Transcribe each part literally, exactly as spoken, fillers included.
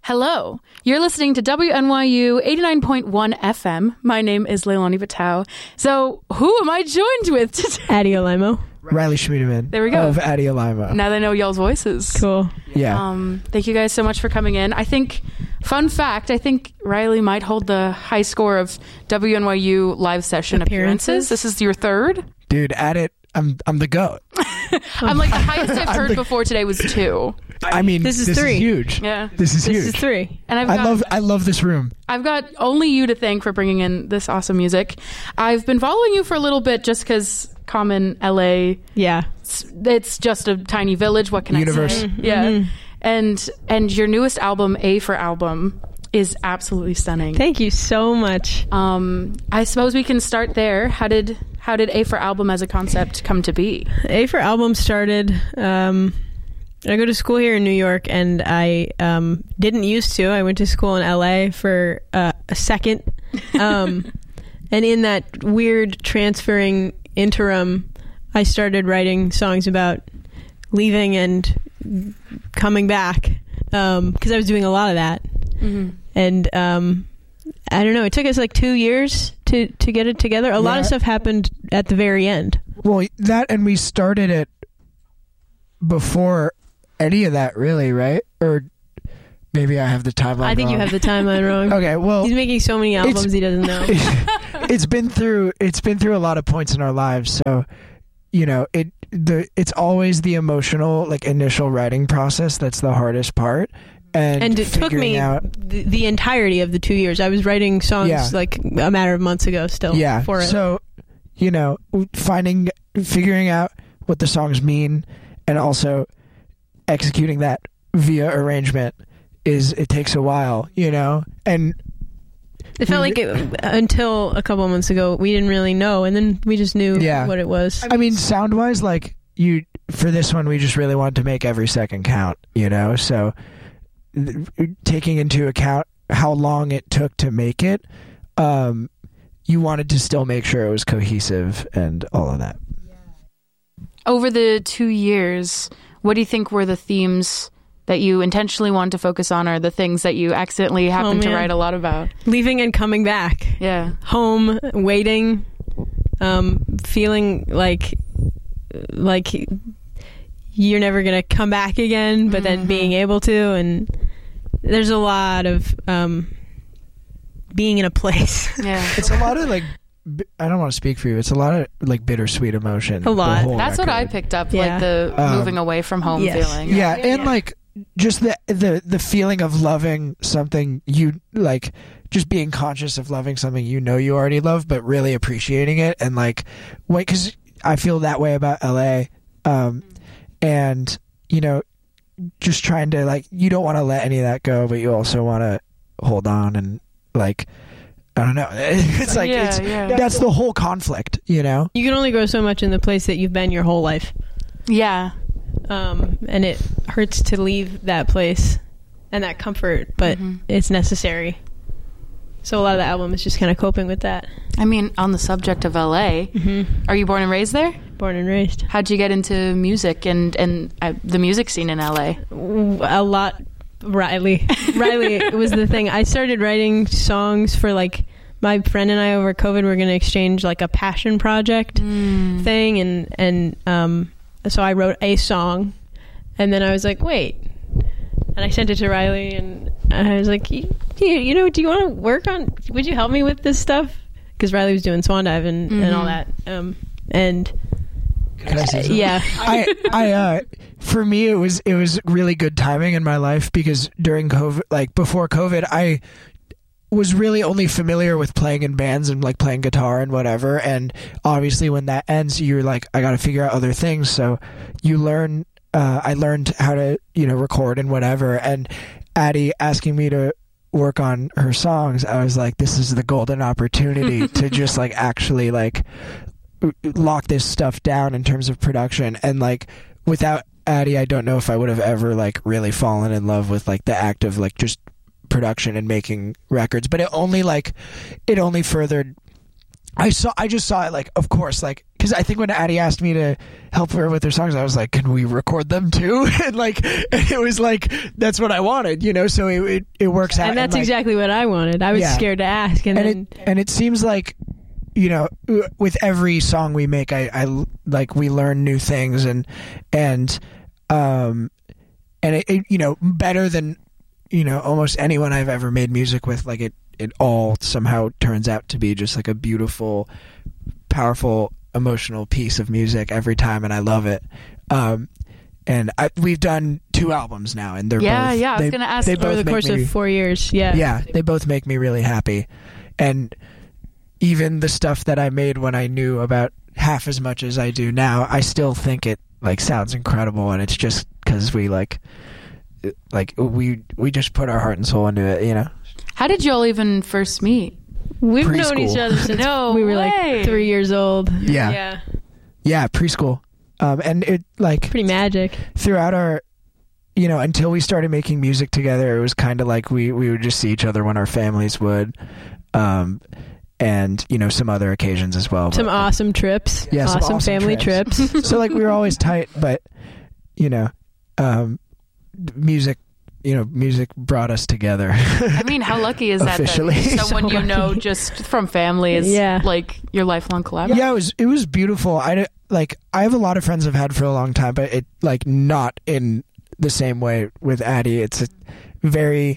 Hello. You're listening to W N Y U eighty-nine point one F M. My name is Leilani Vitao. So, who am I joined with today? Addie Olimo. Riley Schmiedeman. There we go. Of Addie Olimo. Now they know y'all's voices. Cool. Yeah. Um, thank you guys so much for coming in. I think, fun fact, I think Riley might hold the high score of W N Y U live session appearances. Appearances? This is your third? Dude, at it, I'm I'm the GOAT. I'm like, the highest I've heard before today was two. I mean, This is three. huge. Yeah. This is This huge. is three. And I've I got, love I love this room. I've got only you to thank for bringing in this awesome music. I've been following you for a little bit just because Common L A, Yeah. it's, it's just a tiny village. What can Universe. I say? Yeah. Mhm. And and your newest album, A for Album, is absolutely stunning. Thank you so much. Um, I suppose we can start there. How did how did A for Album as a concept come to be? A for Album started. Um, I go to school here in New York, and I um, didn't used to. I went to school in L A for uh, a second. Um, and in that weird transferring interim, I started writing songs about leaving and coming back because um, I was doing a lot of that. Mm-hmm. And um, I don't know. It took us like two years to, to get it together. A lot of Yeah. stuff happened at the very end. Well, that and we started it before any of that, really, right? Or maybe I have the timeline. I think you wrong. have the timeline wrong. Okay, well, He's making so many albums he doesn't know. it's been through it's been through a lot of points in our lives, so you know it the it's always the emotional like initial writing process that's the hardest part, and And it took figuring me out the, the entirety of the two years. I was writing songs Yeah. like a matter of months ago still. yeah For it. so you know finding figuring out what the songs mean and also executing that via arrangement is it takes a while, you know, and it felt like it, until a couple of months ago we didn't really know, and then we just knew Yeah. what it was. I mean, sound wise, like you for this one, we just really wanted to make every second count, you know. So th- taking into account how long it took to make it, um, you wanted to still make sure it was cohesive and all of that. Over the two years, what do you think were the themes that you intentionally wanted to focus on, or the things that you accidentally happened to man. write a lot about? Leaving and coming back. Yeah. Home, waiting, um, feeling like like you're never gonna come back again, but then Mhm. being able to, and there's a lot of um, being in a place. Yeah. It's a lot of like. bi- I don't want to speak for you. It's a lot of like bittersweet emotion. A lot. the whole That's what I record. picked up, Yeah. like the Um, moving away from home yes. feeling. Yeah, and like just the the the feeling of loving something you like, just being conscious of loving something you know you already love, but really appreciating it, and like wait, because I feel that way about L A, um, and you know, just trying to like you don't want to let any of that go, but you also want to hold on and like I don't know, it's like Yeah, it's yeah. that's the whole conflict, you know. You can only grow so much in the place that you've been your whole life. Yeah. Um, and it hurts to leave that place and that comfort, but Mhm. it's necessary. So a lot of the album is just kind of coping with that. I mean, on the subject of L A, Mm-hmm. are you born and raised there? Born and raised. How'd you get into music and, and uh, the music scene in L A? A lot. Riley. Riley was the thing. I started writing songs for like my friend and I over COVID. We're going to exchange like a passion project Mm. thing, and and um, so I wrote a song, and then I was like, wait, and I sent it to Riley, and I was like, you, you know, do you want to work on? Would you help me with this stuff? Because Riley was doing Swan Dive and, Mhm. and all that, um, and Can I say something? yeah, I, I, uh, for me, it was it was really good timing in my life because during COVID, like before COVID, I was really only familiar with playing in bands and like playing guitar and whatever. And obviously, when that ends, you're like, I got to figure out other things. So you learn. Uh, I learned how to you know record and whatever. And Addie asking me to work on her songs, I was like, this is the golden opportunity to just like actually like lock this stuff down in terms of production. And like without Addie, I don't know if I would have ever like really fallen in love with like the act of like just production and making records. But it only like it only furthered I saw I just saw it like of course like because I think when Addie asked me to help her with her songs, I was like, can we record them too? And like, it was like, that's what I wanted, you know, so it it, it works out. And that's like, exactly what I wanted. I was Yeah. scared to ask. And, and then it and it seems like, you know, with every song we make, I, I like we learn new things, and and um and it, it you know, better than, you know, almost anyone I've ever made music with. Like it it all somehow turns out to be just like a beautiful, powerful, emotional piece of music every time, and I love it. Um, and I, we've done two albums now, and they're Yeah, both, yeah, I was they- gonna ask they over over both the make course me- of four years. Yeah. yeah, they both make me really happy. And even the stuff that I made when I knew about half as much as I do now, I still think it like sounds incredible, and it's just because we like like we we just put our heart and soul into it, you know. How did y'all even first meet? We've known each Preschool. other since No we were way. like three years old. Yeah. Yeah. Yeah, preschool. Um, and it like Pretty magic. throughout our, you know, until we started making music together, it was kind of like we we would just see each other when our families would, um, and you know, some other occasions as well. Some But- awesome trips. Yeah, some awesome, awesome family trips. trips. so like we were always tight, but you know, um, music, you know, music brought us together. I mean, how lucky is that? Officially. That someone So you know lucky. just from family is Yeah. like your lifelong collaborator. Yeah, it was it was beautiful. I di- like I have a lot of friends I've had for a long time, but it like not in the same way with Addie. It's a very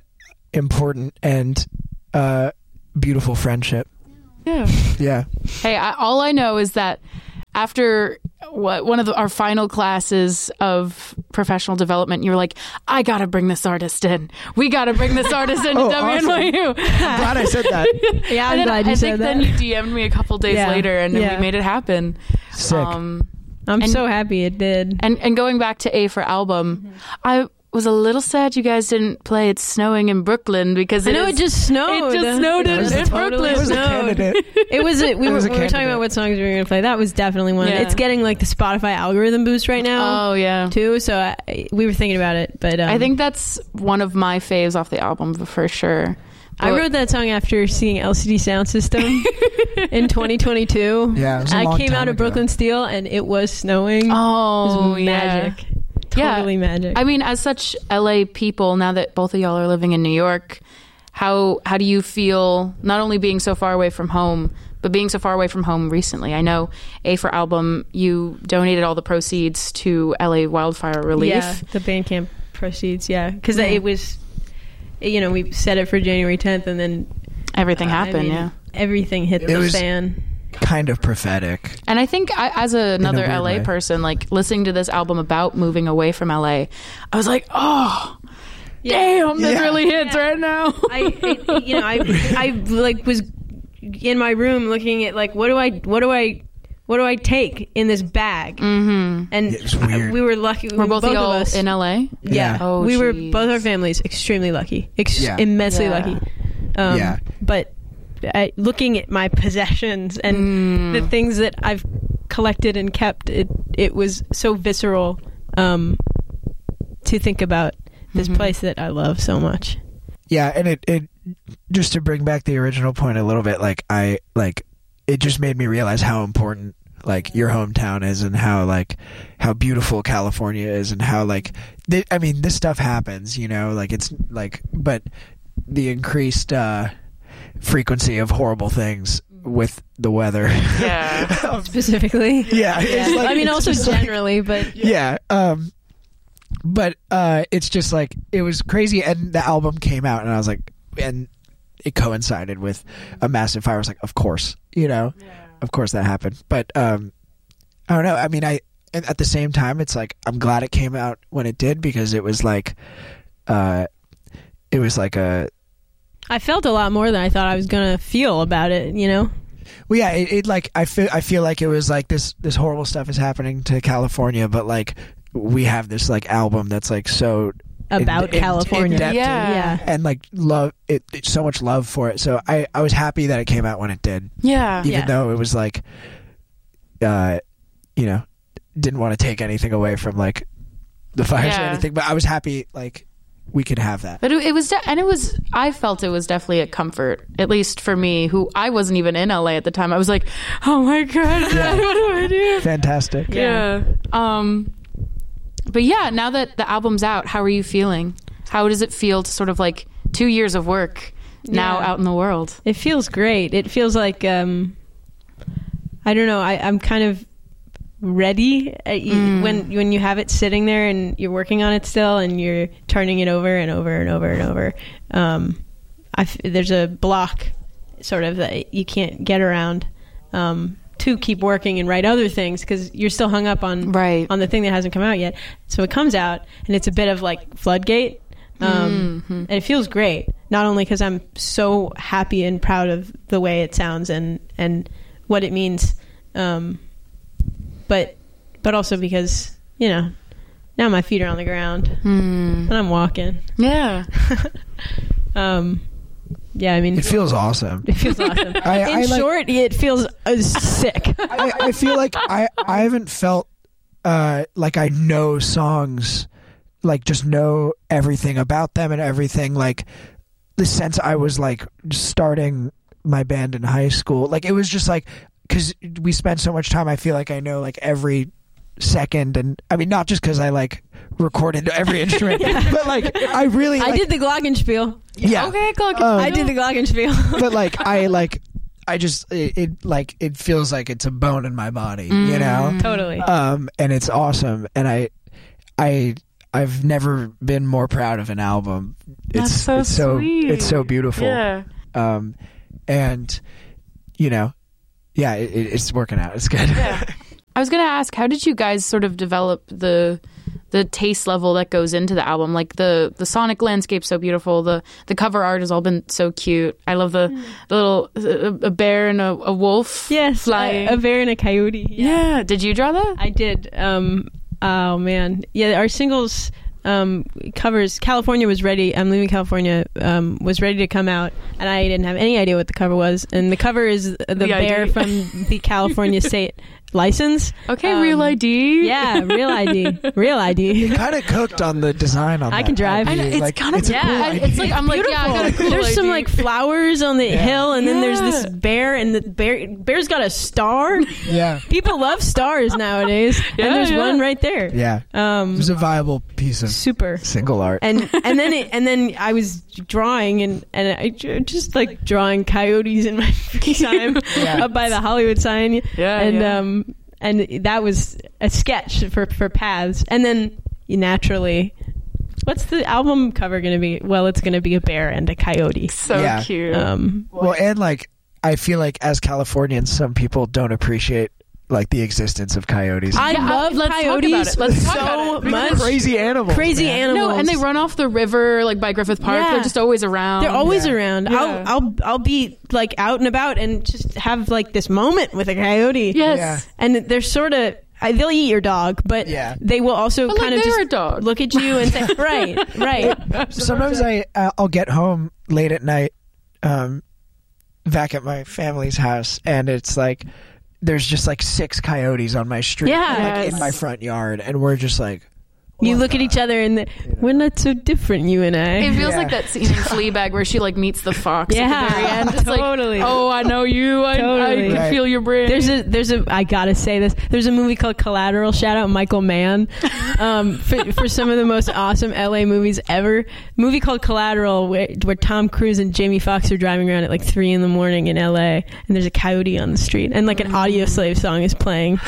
important and uh, beautiful friendship. Yeah. Yeah, Hey, I, all I know is that after what one of the, our final classes of professional development, you were like, "I gotta bring this artist in. We gotta bring this artist into Oh, W N Y U." I'm glad I said that. Yeah, I'm And then glad you I said think that. then you D M'd me a couple days Yeah. later, and then Yeah. we made it happen. Sick. Um, I'm and- so happy it did. and and going back to A for album, I was a little sad you guys didn't play "It's Snowing in Brooklyn" because I it know is- it just snowed. It just snowed in, was in totally- Brooklyn. it was a snowed. candidate. It was. A, we It were, was a we were talking candidate. about what songs we were going to play. That was definitely one. Yeah. It's getting like the Spotify algorithm boost right now Oh yeah. too. So I, we were thinking about it, but um, I think that's one of my faves off the album for sure. I wrote that song after seeing L C D Sound System in twenty twenty-two. Yeah, it was a I long came time out of ago. Brooklyn Steel and it was snowing. Oh, it was magic. yeah. Yeah. Totally magic. I mean, as such L A people, now that both of y'all are living in New York, how how do you feel not only being so far away from home, but being so far away from home recently? I know A for album, you donated all the proceeds to L A wildfire relief. Yeah, the Bandcamp proceeds. Yeah, because Yeah. it was, you know, we set it for January tenth, and then Everything uh, I happened, mean, yeah. everything hit It the was- fan. Kind of prophetic. And I think I, as a, another weird L A way. person, like listening to this album about moving away from L A, I was like, oh, damn, this Yeah. really hits Yeah. right now. I, it, you know, I, I like was in my room looking at like, what do I, what do I, what do I take in this bag? Mm-hmm. And It was weird. I- we were lucky. We're both, both of y'all of us in L A. Yeah, Yeah. Oh, we were jeez. both our families extremely lucky, ex- Yeah. immensely Yeah. lucky. Um, Yeah. But I, looking at my possessions and the things that I've collected and kept, it it was so visceral um, to think about this place that I love so much. Yeah, and it, it just to bring back the original point a little bit, like I like it just made me realize how important like your hometown is, and how like how beautiful California is, and how like th- I mean this stuff happens, you know, like it's like but the increased uh frequency of horrible things with the weather. Yeah. Specifically, yeah, it's like- I mean, it's also just like- generally, but yeah um but uh it's just like it was crazy, and the album came out and I was like, and it coincided with a massive fire. I was like, of course, you know, of course that happened. But um I don't know, I mean, I and at the same time it's like I'm glad it came out when it did, because it was like uh it was like a I felt a lot more than I thought I was gonna feel about it. You know, well, yeah, it, it like I feel I feel like it was like this this horrible stuff is happening to California, but like we have this like album that's like so about in- in- California. in-depth Yeah. Yeah. and like love it, it's so much love for it. So I I was happy that it came out when it did, Yeah. even Yeah. though it was like uh you know, didn't want to take anything away from like the fires or Yeah. anything, but I was happy like we could have that. But it, it was, de- and it was, I felt it was definitely a comfort, at least for me, who I wasn't even in L A at the time. I was like, oh my God, Yeah. what do I do? Fantastic. Yeah. Um, but yeah, now that the album's out, how are you feeling? How does it feel to sort of like two years of work now Yeah. out in the world? It feels great. It feels like, um, I don't know, I, I'm kind of ready uh, y- Mm. when when you have it sitting there and you're working on it still and you're turning it over and over and over and over. Um, I f- there's a block sort of that you can't get around um, to keep working and write other things because you're still hung up on Right. on the thing that hasn't come out yet. So it comes out and it's a bit of like floodgate. Um, Mhm. And it feels great, not only because I'm so happy and proud of the way it sounds and, and what it means, um, but but also because, you know, now my feet are on the ground Mm. and I'm walking. Yeah. Um, yeah, I mean, It feels awesome. it feels awesome. I- In I like- short, it feels uh, sick. I, I feel like I, I haven't felt uh, like I know songs, like just know everything about them and everything. Like the sense I was like starting my band in high school, like it was just like, because we spent so much time, I feel like I know like every second, and I mean not just because I like recorded every instrument, but like I really I like, did the Glockenspiel. yeah. Okay, Glockenspiel. Um, I did the Glockenspiel. But like I like I just it, it like it feels like it's a bone in my body, you know. Totally. Um, and it's awesome, and I, I, I've never been more proud of an album. It's That's so it's so sweet. it's so beautiful. Yeah. Um, and you know, yeah, it, it- it's working out. It's good. Yeah. I was going to ask, how did you guys sort of develop the the taste level that goes into the album? Like the the sonic landscape's so beautiful. The the cover art has all been so cute. I love the, the little a, a bear and a, a wolf Yes, flying. a, a bear and a coyote. yeah. Did you draw that? I did. Um, oh man, yeah. Our singles um, covers. California was ready. I'm leaving California. Um, was ready to come out, and I didn't have any idea what the cover was. And the cover is the, The bear I D. from the California state license. Okay, Um, real I D. Yeah, real I D. Real I D. Kind of cooked on the design on I that can drive. I D. I know, it's Like, kind of it's a yeah, cool I- idea. it's like I'm like yeah, I got a cool There's some I D. like flowers on the Yeah. hill, and then there's Yeah. this bear, and the bear bear's got a star. yeah, People love stars nowadays, Yeah, and there's yeah. one right there. yeah. It Um, was a viable piece of super. single art. and and then it, and then I was drawing and and I ju- just like drawing coyotes in my free time Yeah. up by the Hollywood sign. Yeah, and yeah. um and that was a sketch for for Paths, and then naturally, what's the album cover going to be? Well, it's going to be a bear and a coyote. So Yeah. cute. Um, Well, and like I feel like as Californians, some people don't appreciate like the existence of coyotes. I Yeah, love let's talk coyotes about it. Let's talk so about it. much. Crazy animals. Crazy man. animals. no, and they run off the river like by Griffith Park. Yeah. They're just always around. They're always Yeah. around. Yeah. I'll I'll I'll be like out and about and just have like this moment with a coyote. Yes. Yeah. And they're sort of I, they'll eat your dog, but Yeah. they will also But, like, kind of they're just a dog. look at you and say, right, right. Sometimes I uh, I'll get home late at night, um, back at my family's house, and it's like there's just like six coyotes on my street, Yeah. like Yes. in my front yard, and we're just like, You what look at the- each other and the, we're not so different, you and I. It feels Yeah. like that scene in Fleabag where she like meets the fox Yeah, at the very end. It's totally. like, oh, I know you. I, Totally. I can Right. feel your brain. There's a there's a I gotta say this. There's a movie called Collateral. Shout out Michael Mann um, for, for some of the most awesome L A movies ever. Movie called Collateral, where, where Tom Cruise and Jamie Foxx are driving around at like three in the morning in L A, and there's a coyote on the street, and like an Audio Slave song is playing,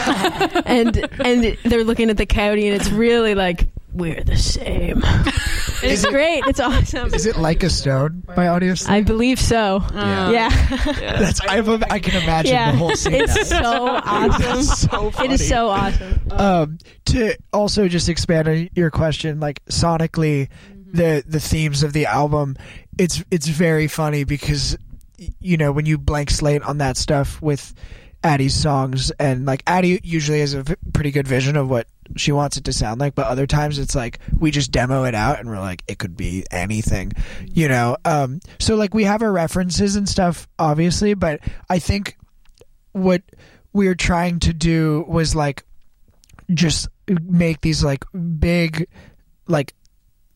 and and they're looking at the coyote, and it's really like we're the same. It's great. It's awesome. Is it Like a Stone by Audio Slave? I believe so. Yeah. Yeah. That's I, I can imagine Yeah. the whole scene. It's now. so awesome. That's so funny. It is so awesome. Um, to also just expand on your question, like sonically, the the themes of the album, it's it's very funny because y- you know when you blank slate on that stuff with Addie's songs, and like Addie usually has a v- pretty good vision of what she wants it to sound like, but other times it's like we just demo it out and we're like it could be anything, you know. Um, so like we have our references and stuff, obviously, but I think what we were trying to do was like just make these like big like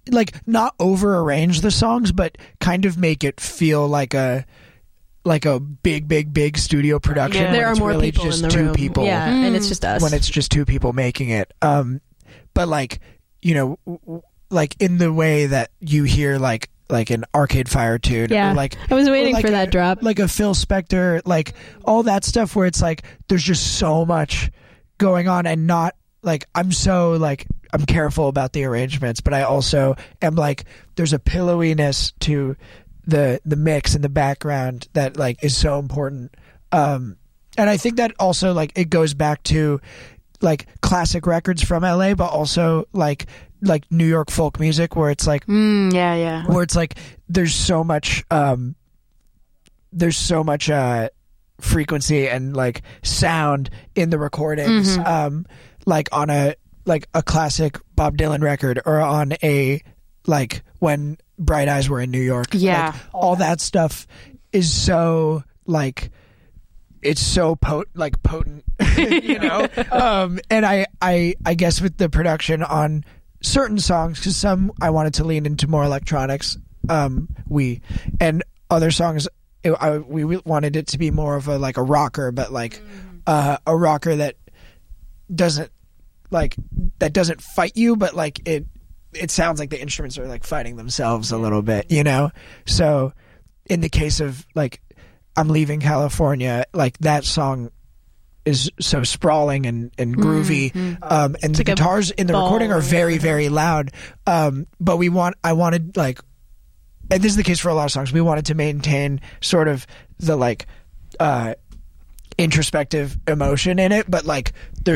like not over arrange the songs, but kind of make it feel like a like a big, big, big studio production. Yeah. There are it's more really people just in the two room. people. Yeah, Mm. and it's just us. When it's just two people making it. Um, but like, you know, w- w- like in the way that you hear like like an Arcade Fire tune, yeah, or like I was waiting like for that a, drop. like a Phil Spector, like all that stuff where it's like there's just so much going on, and not like I'm so like I'm careful about the arrangements, but I also am like there's a pillowiness to the the mix in the background that like is so important. Um, and I think that also like it goes back to like classic records from L A, but also like like New York folk music, where it's like Mm, yeah, yeah. where it's like there's so much um there's so much uh frequency and like sound in the recordings. Mhm. Um like on a like a classic Bob Dylan record, or on a like when Bright Eyes were in New York. Yeah. Like, all that stuff is so like it's so pot like potent, you know. Um and I I I guess with the production on certain songs, because some I wanted to lean into more electronics, um we and other songs it, I, we wanted it to be more of a like a rocker, but like uh, a rocker that doesn't like that doesn't fight you, but like it it sounds like the instruments are like fighting themselves a little bit, you know. So in the case of like I'm Leaving California, like that song is so sprawling and, and groovy, Mm-hmm. um, and the like a guitars in the ball. recording are very, very loud. Um, but we want, I wanted like, and this is the case for a lot of songs, we wanted to maintain sort of the like uh, introspective emotion in it, but like there's